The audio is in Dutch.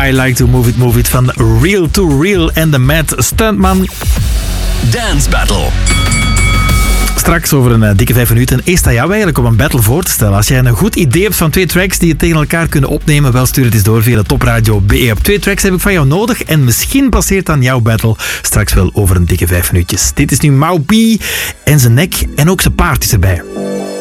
I Like to Move It van Real to Real en de Mad Stuntman. Dance Battle. Straks over een dikke 5 minuten. Eerst aan jou eigenlijk om een battle voor te stellen. Als jij een goed idee hebt van 2 tracks die je tegen elkaar kunnen opnemen, wel stuur het eens door via de Topradio BE. Op 2 tracks heb ik van jou nodig en misschien passeert dan jouw battle straks wel over een dikke 5 minuutjes. Dit is nu Mau P en zijn nek en ook zijn paard is erbij.